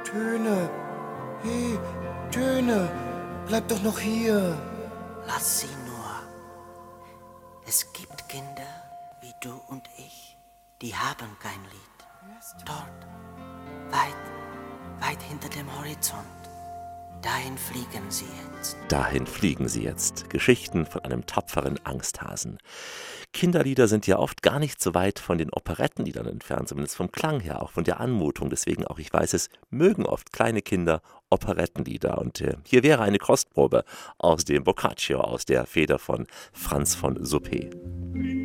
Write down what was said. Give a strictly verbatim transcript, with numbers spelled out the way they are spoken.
Töne. Hey, Töne. Bleib doch noch hier. Lass sie nur. Es gibt Kinder wie du und ich, die haben kein Lied. Dort, weit, weit hinter dem Horizont. Dahin fliegen sie jetzt. Dahin fliegen sie jetzt. Geschichten von einem tapferen Angsthasen. Kinderlieder sind ja oft gar nicht so weit von den Operettenliedern entfernt, zumindest vom Klang her, auch von der Anmutung. Deswegen auch, ich weiß es, mögen oft kleine Kinder Operettenlieder. Und äh, hier wäre eine Kostprobe aus dem Boccaccio, aus der Feder von Franz von Suppé.